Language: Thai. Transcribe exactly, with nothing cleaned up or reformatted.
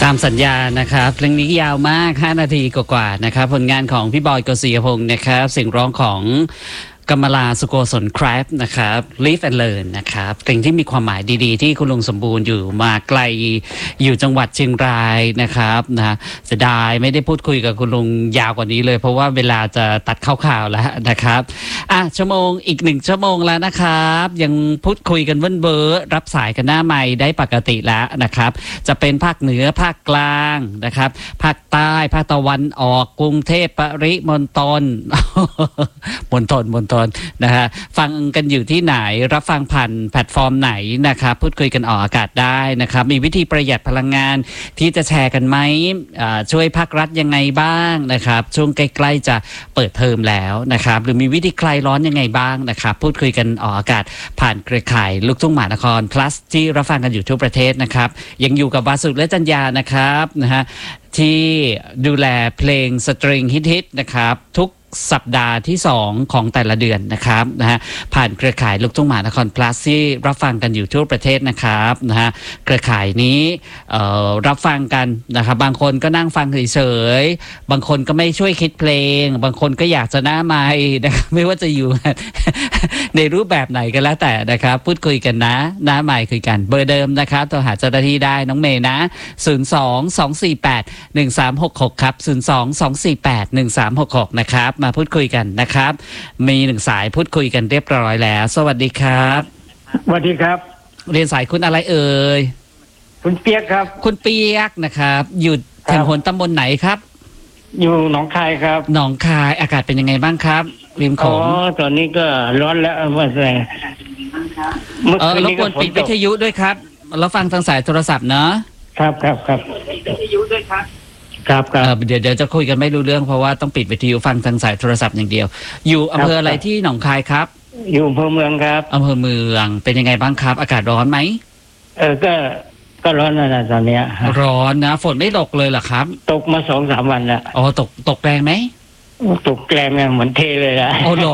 ตามสัญญานะครับเพลงนี้ยาวมากห้านาทีกว่าๆนะครับผลงานของพี่บอย กฤษยพงศ์นะครับเสียงร้องของกำมลาสุโกศลแครฟนะครับ Live and Learn นะครับเพลงที่มีความหมายดีๆที่คุณลุงสมบูรณ์อยู่มาไกลอยู่จังหวัดเชียงรายนะครับนะเสียดายไม่ได้พูดคุยกับคุณลุงยาวกว่านี้เลยเพราะว่าเวลาจะตัดข่าวๆแล้วนะครับอ่ะชั่วโมงอีกหนึ่งชั่วโมงแล้วนะครับยังพูดคุยกันเว้นเบอร์รับสายกันหน้าไมค์ได้ปกติแล้วนะครับจะเป็นภาคเหนือภาคกลางนะครับภาคใต้ภาคตะวันออกกรุงเทพปริมณฑล มณฑลมณฑลนะฮะฟังกันอยู่ที่ไหนรับฟังผ่านแพลตฟอร์มไหนนะครับพูดคุยกันออกอากาศได้นะครับมีวิธีประหยัดพลังงานที่จะแชร์กันไหมช่วยภาครัฐยังไงบ้างนะครับช่วงใกล้ๆจะเปิดเทอมแล้วนะครับหรือมีวิธีคลายร้อนยังไงบ้างนะครับพูดคุยกันออกอากาศผ่านเครือข่ายลูกทุ่งมหานคร plus ที่รับฟังกันอยู่ทั่วประเทศนะครับยังอยู่กับวาสุและจัญญานะครับนะฮะที่ดูแลเพลงสตริงฮิตๆนะครับทุกสัปดาห์ที่สองของแต่ละเดือนนะครับนะฮะผ่านเครือข่ายลูกทุ่งมหานคร plus ที่รับฟังกันอยู่ทั่วประเทศนะครับนะฮะเครือข่ายนี้รับฟังกันนะครับบางคนก็นั่งฟังเฉยๆบางคนก็ไม่ช่วยคิดเพลงบางคนก็อยากจะหน้าไมค์นะครับไม่ว่าจะอยู่ ในรูปแบบไหนก็แล้วแต่นะครับพูดคุยกันนะหน้าไมค์คุยกันเบอร์เดิมนะครับโทรหาเจ้าหน้าที่ได้น้องเมย์นะศูนย์ สอง สอง สี่ แปด หนึ่ง สาม หก หกครับศูนย์ สอง สอง สี่ แปด หนึ่ง สาม หก หกนะครับมาพูดคุยกันนะครับมีหนึ่งสายพูดคุยกันเรียบร้อยแล้วสวัสดีครับสวัสดีครับเรียนสายคุณอะไรเอ่ยคุณเปียกครับคุณเปียกนะครับอยู่แถวหนตำบลไหนครับอยู่หนองคายครับหนองคายอากาศเป็นยังไงบ้างครับริมโขงอ๋อตอนนี้ก็ร้อนแล้วเมื่อไหร่เมื่อคืนนี้ก็ฝนตกรบกวนปิดวิทยุด้วยครับแล้วฟังทางสายโทรศัพท์เนาะครับครับครับวิทยุด้วยครับครับครับเดี๋ยวเดี๋ยวจะคุยกันไม่รู้เรื่องเพราะว่าต้องปิดวิทยุฟังทางสายโทรศัพท์อย่างเดียวอยู่อำเภออะไรที่หนองคายครับอยู่อำเภอเมืองครับอำเภอเมืองเป็นยังไงบ้างครับอากาศร้อนไหมเออก็ก็ร้อนนะตอนเนี้ยร้อนนะฝนไม่ตกเลยเหรอครับตกมาสองสามวันแล้วอ๋อตกตกแรงไหมตกแรงเนี่ยเหมือนเทเลยนะโอ้